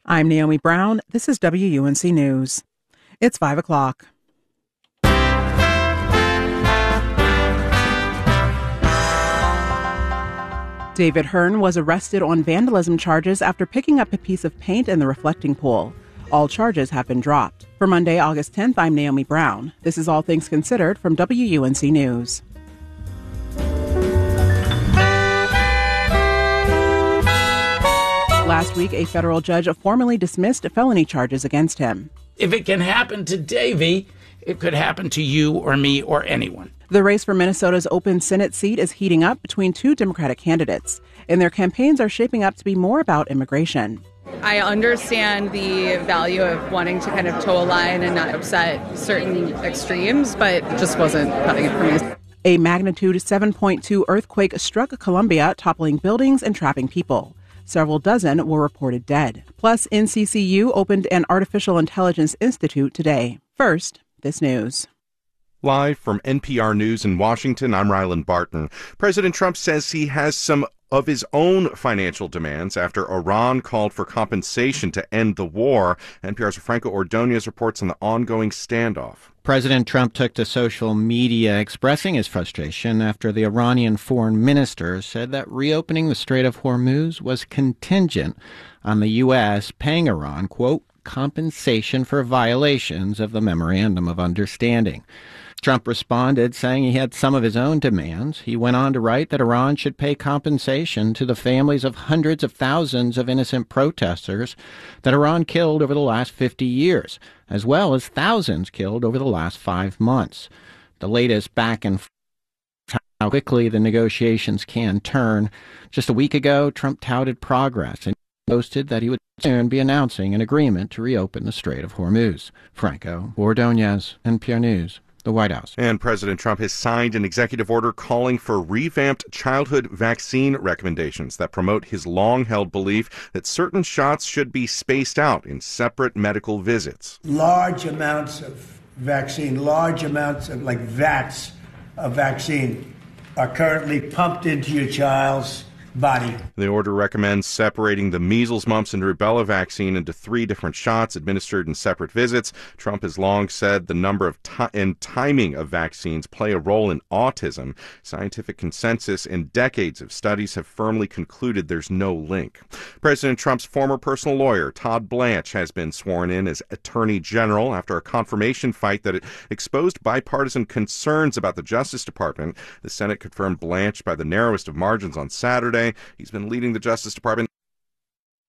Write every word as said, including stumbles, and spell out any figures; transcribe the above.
I'm Naomi Brown. This is W U N C News. It's five o'clock. David Hearn was arrested on vandalism charges after picking up a piece of paint in the reflecting pool. All charges have been dropped. For Monday, August tenth, I'm Naomi Brown. This is All Things Considered from W U N C News. Last week, a federal judge formally dismissed felony charges against him. If it can happen to Davy, it could happen to you or me or anyone. The race for Minnesota's open Senate seat is heating up between two Democratic candidates, and their campaigns are shaping up to be more about immigration. I understand the value of wanting to kind of toe a line and not upset certain extremes, but it just wasn't cutting it for me. A magnitude seven point two earthquake struck Colombia, toppling buildings and trapping people. Several dozen were reported dead. Plus, N C C U opened an artificial intelligence institute today. First, this news. Live from N P R News in Washington, I'm Rylan Barton. President Trump says he has some of his own financial demands after Iran called for compensation to end the war. N P R's Franco Ordonez reports on the ongoing standoff. President Trump took to social media expressing his frustration after the Iranian foreign minister said that reopening the Strait of Hormuz was contingent on the U S paying Iran, quote, compensation for violations of the Memorandum of Understanding. Trump responded, saying he had some of his own demands. He went on to write that Iran should pay compensation to the families of hundreds of thousands of innocent protesters that Iran killed over the last fifty years, as well as thousands killed over the last five months. The latest back and forth, how quickly the negotiations can turn. Just a week ago, Trump touted progress and boasted that he would soon be announcing an agreement to reopen the Strait of Hormuz. Franco Ordonez, N P R News. The White House. And President Trump has signed an executive order calling for revamped childhood vaccine recommendations that promote his long-held belief that certain shots should be spaced out in separate medical visits. Large amounts of vaccine, large amounts of, like vats of vaccine, are currently pumped into your child's body. The order recommends separating the measles, mumps, and rubella vaccine into three different shots administered in separate visits. Trump has long said the number of ti- and timing of vaccines play a role in autism. Scientific consensus and decades of studies have firmly concluded there's no link. President Trump's former personal lawyer, Todd Blanche, has been sworn in as Attorney General after a confirmation fight that exposed bipartisan concerns about the Justice Department. The Senate confirmed Blanche by the narrowest of margins on Saturday. He's been leading the Justice Department